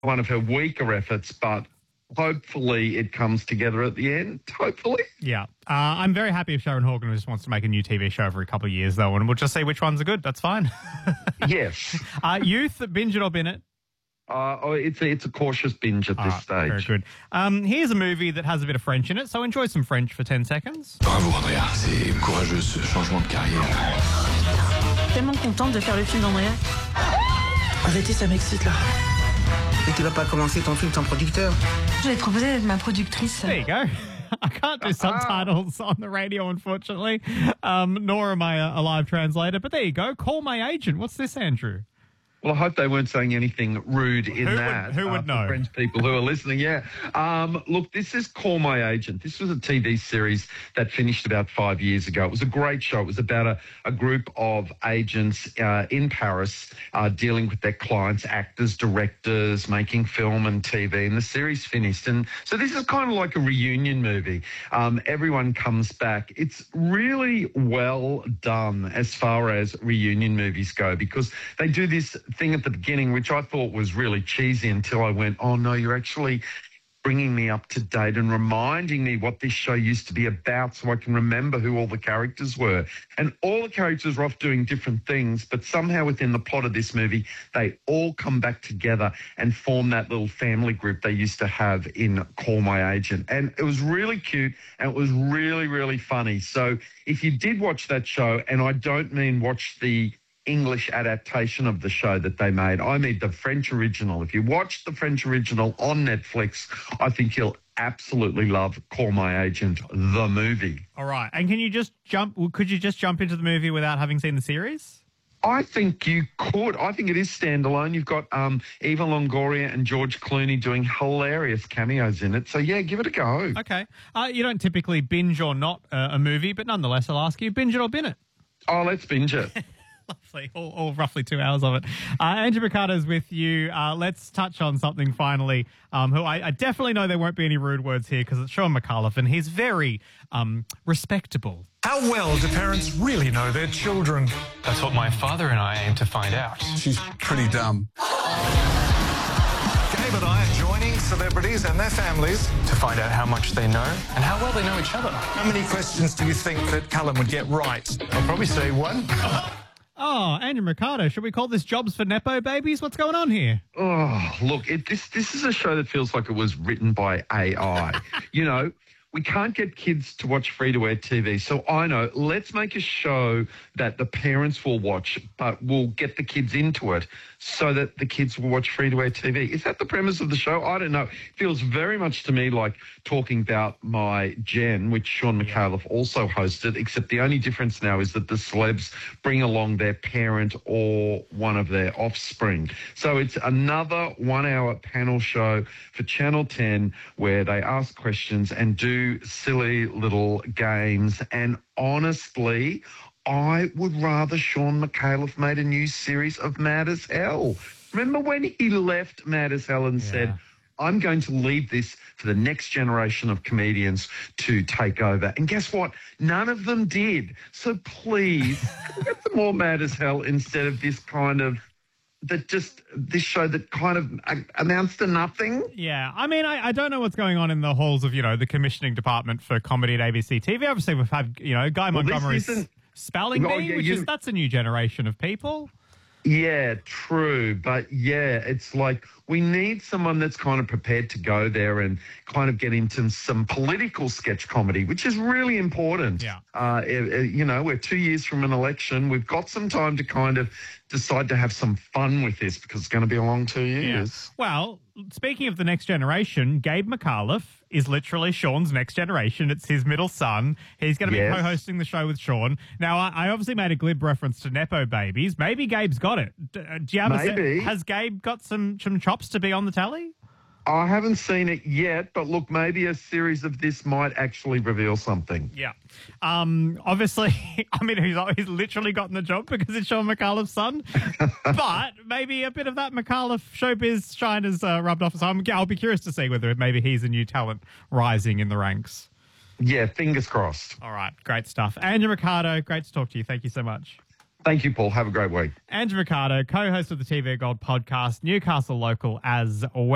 one of her weaker efforts, but hopefully it comes together at the end, hopefully. Yeah. I'm very happy if Sharon Horgan just wants to make a new TV show every couple of years, though, and we'll just see which ones are good. That's fine. Yes. Youth, binge it or bin it? It's a cautious binge at this stage. Very good. Here's a movie that has a bit of French in it, so enjoy some French for 10 seconds. Bravo, Andrea. C'est courageux, ce changement de carrière. Tellement contente de faire le film d'Andrea. Arrêtez, ça m'excite là. Et tu vas pas commencer ton film sans producteur. Je vais te proposer d'être ma productrice. There you go. I can't do subtitles on the radio, unfortunately, nor am I a live translator. But there you go. Call My Agent. What's this, Andrew? Well, I hope they weren't saying anything rude in that. Who would know? French people who are listening, yeah. Look, this is Call My Agent. This was a TV series that finished about 5 years ago. It was a great show. It was about a group of agents in Paris dealing with their clients, actors, directors, making film and TV, and the series finished. And so this is kind of like a reunion movie. Everyone comes back. It's really well done as far as reunion movies go because they do this thing at the beginning, which I thought was really cheesy until I went, oh, no, you're actually bringing me up to date and reminding me what this show used to be about so I can remember who all the characters were. And all the characters are off doing different things, but somehow within the plot of this movie, they all come back together and form that little family group they used to have in Call My Agent. And it was really cute and it was really, really funny. So if you did watch that show, and I don't mean watch the English adaptation of the show that they made. I mean the French original. If you watch the French original on Netflix, I think you'll absolutely love Call My Agent, the movie. All right. And could you just jump into the movie without having seen the series? I think you could. I think it is standalone. You've got Eva Longoria and George Clooney doing hilarious cameos in it. So, yeah, give it a go. Okay. You don't typically binge or not a movie, but nonetheless, I'll ask you, binge it or bin it? Oh, let's binge it. Lovely. All roughly 2 hours of it. Andrew Mercado's with you. Let's touch on something finally, who I definitely know there won't be any rude words here because it's Sean McAuliffe and he's very respectable. How well do parents really know their children? That's what my father and I aim to find out. She's pretty dumb. Gabe and I are joining celebrities and their families To find out how much they know and how well they know each other. How many questions do you think that Callum would get right? I'll probably say one. Oh, Andrew Mercado, should we call this Jobs for Nepo Babies? What's going on here? Oh, look, this is a show that feels like it was written by AI. You know, we can't get kids to watch free-to-air TV. So I know, let's make a show that the parents will watch, but we'll get the kids into it so that the kids will watch free-to-air TV. Is that the premise of the show? I don't know. It feels very much to me like talking about My Gen, which Sean McAuliffe also hosted, except the only difference now is that the celebs bring along their parent or one of their offspring. So it's another 1 hour panel show for Channel 10 where they ask questions and do silly little games. And honestly, I would rather Sean McAuliffe made a new series of Mad as Hell. Remember when he left Mad as Hell and said, I'm going to leave this for the next generation of comedians to take over. And guess what? None of them did. So please, get some more Mad as Hell instead of this kind of this show that kind of amounts to nothing. Yeah, I mean, I don't know what's going on in the halls of, the commissioning department for comedy at ABC TV. Obviously, we've had, Guy Montgomery's Spelling Bee, that's a new generation of people. Yeah, true. But yeah, it's like we need someone that's kind of prepared to go there and kind of get into some political sketch comedy, which is really important. Yeah. We're 2 years from an election. We've got some time to kind of decide to have some fun with this because it's going to be a long 2 years. Yeah. Well, speaking of the next generation, Gabe McAuliffe is literally Sean's next generation. It's his middle son. He's going to be co-hosting the show with Sean. Now, I obviously made a glib reference to Nepo Babies. Maybe Gabe's got it. Do you have has Gabe got some chops to be on the tally? I haven't seen it yet, but look, maybe a series of this might actually reveal something. Yeah. Obviously, I mean, he's literally gotten the job because it's Sean McAuliffe's son. But maybe a bit of that McAuliffe showbiz shine has rubbed off. So I'll be curious to see whether maybe he's a new talent rising in the ranks. Yeah, fingers crossed. All right, great stuff. Andrew Mercado, great to talk to you. Thank you so much. Thank you, Paul. Have a great week. Andrew Mercado, co-host of the TV Gold podcast, Newcastle local as well.